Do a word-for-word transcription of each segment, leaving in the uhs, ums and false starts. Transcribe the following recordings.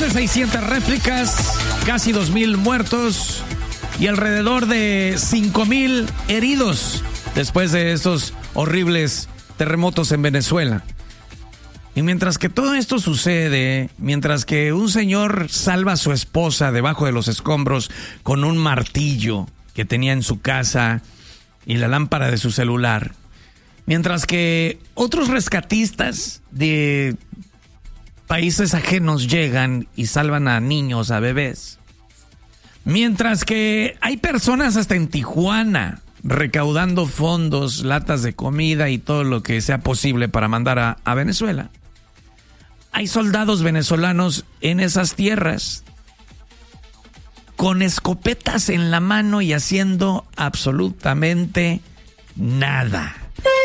de seiscientas réplicas, casi dos mil muertos y alrededor de cinco mil heridos después de estos horribles terremotos en Venezuela. Y mientras que todo esto sucede, mientras que un señor salva a su esposa debajo de los escombros con un martillo que tenía en su casa y la lámpara de su celular, mientras que otros rescatistas de países ajenos llegan y salvan a niños, a bebés, mientras que hay personas hasta en Tijuana recaudando fondos, latas de comida y todo lo que sea posible para mandar a, a Venezuela. Hay soldados venezolanos en esas tierras con escopetas en la mano y haciendo absolutamente nada.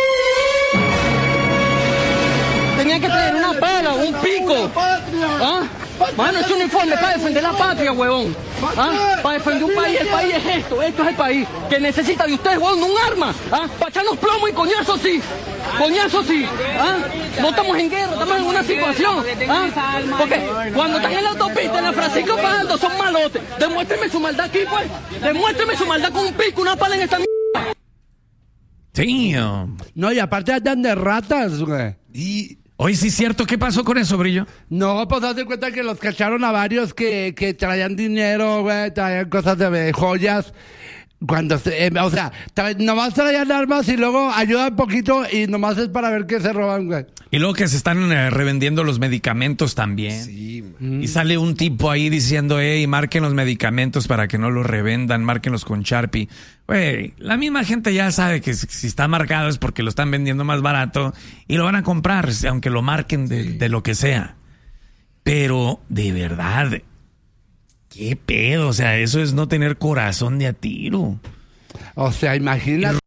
Tenía que tener una pala, un pico. ¿Ah? Mano, es un uniforme para defender la patria, huevón. ¿Ah? Para defender un país. El país es esto, esto es el país. Que necesita de ustedes, huevón, un arma. ¿Ah? Para echarnos plomo y coñazo sí. Coñazo sí. ¿Ah? No estamos en guerra, estamos en una situación. ¿Ah? Porque cuando están en la autopista, en la Francisco Fajardo, son malotes. Demuéstreme su maldad aquí, pues. Demuéstreme su maldad con un pico, una pala en esta mierda. Sí. No, y aparte andan de ratas, güey. Y... Oye, sí es cierto, ¿qué pasó con eso, Brillo? No, pues haz de cuenta que los cacharon a varios que, que traían dinero, güey, traían cosas de, de joyas. Cuando se, eh, o sea, tra- nomás traían armas y luego ayudan poquito y nomás es para ver qué se roban, güey. Y luego que se están eh, revendiendo los medicamentos también. Sí, man. Y sale un tipo ahí diciendo, hey, marquen los medicamentos para que no los revendan, márquenlos con Sharpie. Güey, la misma gente ya sabe que si, si está marcado es porque lo están vendiendo más barato y lo van a comprar, aunque lo marquen de, sí. de lo que sea. Pero, de verdad, qué pedo, o sea, eso es no tener corazón de a tiro. O sea, imagínate.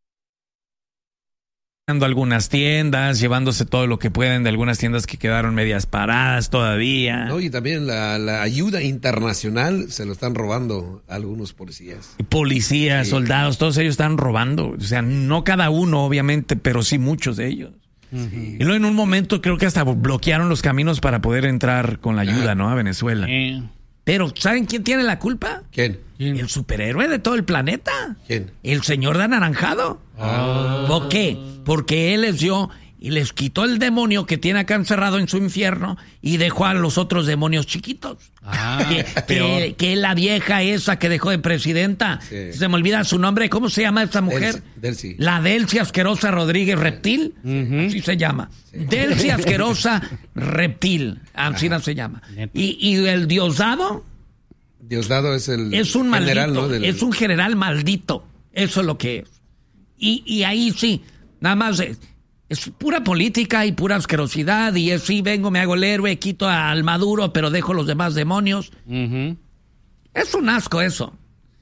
Algunas tiendas, llevándose todo lo que pueden de algunas tiendas que quedaron medias paradas todavía. No, y también la, la ayuda internacional se lo están robando a algunos policías. Policías, sí. soldados, todos ellos están robando. O sea, no cada uno, obviamente, pero sí muchos de ellos. Sí. Y luego en un momento creo que hasta bloquearon los caminos para poder entrar con la ayuda, ¿no? A Venezuela. Sí. Pero, ¿saben quién tiene la culpa? ¿Quién? ¿Quién? El superhéroe de todo el planeta. ¿Quién? El señor de anaranjado. Ah. ¿Por qué? Porque él les dio y les quitó el demonio que tiene acá encerrado en su infierno y dejó a los otros demonios chiquitos. Ah, que, que, que la vieja esa que dejó de presidenta. Sí. Se me olvida su nombre. ¿Cómo se llama esa mujer? Delcy. La Delcy Asquerosa Rodríguez Reptil. Uh-huh. Así se llama. Sí. Delcy Asquerosa Reptil. Así no se llama. Y, y el Diosdado. Diosdado es el es un maldito, general, ¿no? Del... Es un general maldito. Eso es lo que es. Y, y ahí sí, nada más es, es pura política y pura asquerosidad. Y es sí, vengo, me hago el héroe, quito al Maduro, pero dejo los demás demonios. Uh-huh. Es un asco eso.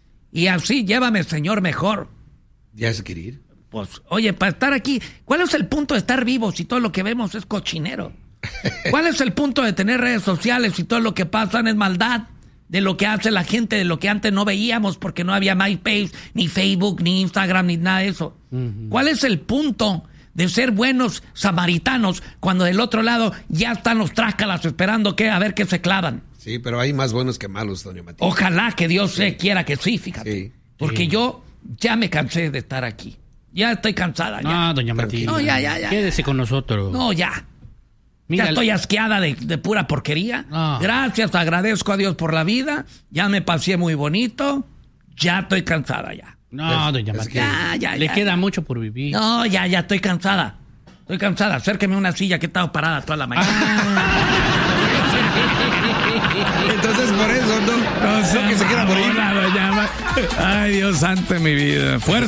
Y así, llévame, señor, mejor. ¿Ya se quiere ir? Pues, oye, para estar aquí, ¿cuál es el punto de estar vivos si todo lo que vemos es cochinero? ¿Cuál es el punto de tener redes sociales si todo lo que pasa es maldad? De lo que hace la gente, de lo que antes no veíamos porque no había MySpace, ni Facebook, ni Instagram, ni nada de eso. Uh-huh. ¿Cuál es el punto de ser buenos samaritanos cuando del otro lado ya están los trácalas esperando que a ver qué se clavan? Sí, pero hay más buenos que malos, doña Matilde. Ojalá que Dios sí. quiera que sí, fíjate. Sí. Porque sí. yo ya me cansé de estar aquí. Ya estoy cansada. Ya. No, doña Matilde. No, ya, ya, ya. Quédese con nosotros. No, ya. Mira, ya estoy asqueada de, de pura porquería. Oh. Gracias, agradezco a Dios por la vida. Ya me pasé muy bonito. Ya estoy cansada ya. No, doña Matilde. Ya, ya, Le ya, queda ya. mucho por vivir. No, ya, ya estoy cansada. Estoy cansada. Acérqueme una silla que he estado parada toda la mañana. Ah. Entonces por eso, ¿no? No, no que se quiera morir. Ay, Dios santo de mi vida. Fuerza.